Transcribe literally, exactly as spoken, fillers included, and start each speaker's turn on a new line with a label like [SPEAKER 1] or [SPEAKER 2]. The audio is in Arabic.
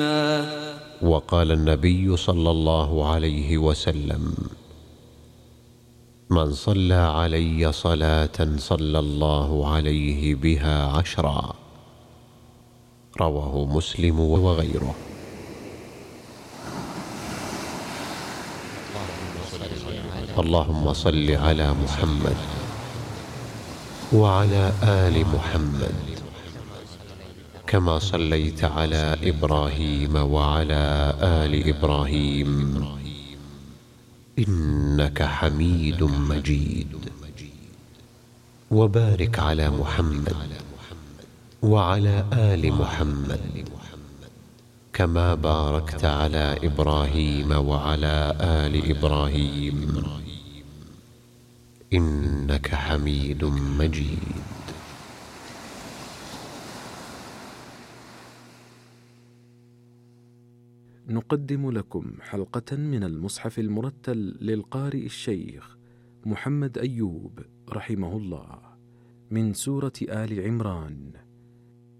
[SPEAKER 1] وقال النبي صلى الله عليه وسلم: من صلى علي صلاة صلى الله عليه بها عشرا. رواه مسلم وغيره. اللهم صل على محمد وعلى آل محمد كما صليت على إبراهيم وعلى آل إبراهيم إنك حميد مجيد. وبارك على محمد وعلى آل محمد كما باركت على إبراهيم وعلى آل إبراهيم إنك حميد مجيد.
[SPEAKER 2] نقدم لكم حلقة من المصحف المرتل للقارئ الشيخ محمد أيوب رحمه الله من سورة آل عمران.